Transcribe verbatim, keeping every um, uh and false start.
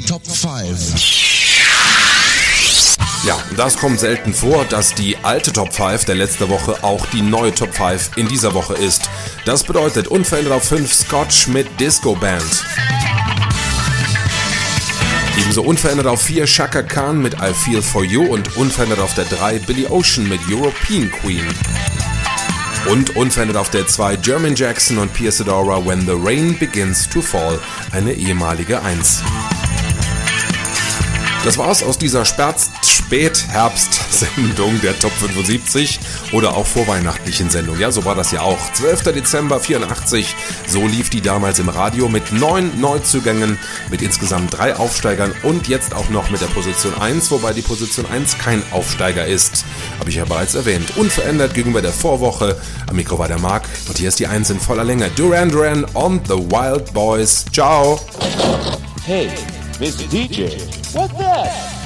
Top fünf. Ja, das kommt selten vor, dass die alte Top fünf der letzte Woche auch die neue Top fünf in dieser Woche ist. Das bedeutet unverändert auf fünf Scotch mit Disco Band. Ebenso unverändert auf vier Chaka Khan mit I Feel For You und unverändert auf der drei Billy Ocean mit European Queen. Und unverändert auf der zwei Jermaine Jackson und Pierce Adora When the Rain Begins to Fall, eine ehemalige eins. Das war's aus dieser Spät-Herbst-Sendung der Top fünfundsiebzig oder auch vorweihnachtlichen Sendung. Ja, so war das ja auch. zwölfter Dezember vierundachtzig, so lief die damals im Radio mit neun Neuzugängen, mit insgesamt drei Aufsteigern und jetzt auch noch mit der Position eins, wobei die Position eins kein Aufsteiger ist. Habe ich ja bereits erwähnt. Unverändert gegenüber der Vorwoche. Am Mikro war der Marc und hier ist die eins in voller Länge. Duran Duran on the Wild Boys. Ciao. Hey, Mister D J, what's that?